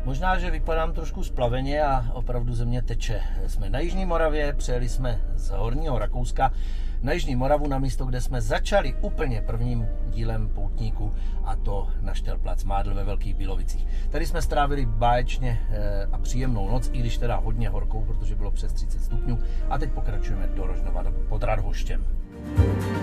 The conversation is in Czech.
Možná, že vypadám trošku splaveně a opravdu ze mě teče. Jsme na Jižní Moravě, přijeli jsme z Horního Rakouska na Jižní Moravu na místo, kde jsme začali úplně prvním dílem poutníku, a to na Štelplac Mádl ve Velkých Bílovicích. Tady jsme strávili báječně a příjemnou noc, i když teda hodně horkou, protože bylo přes 30 stupňů, a teď pokračujeme do Rožnova pod Radhoštěm.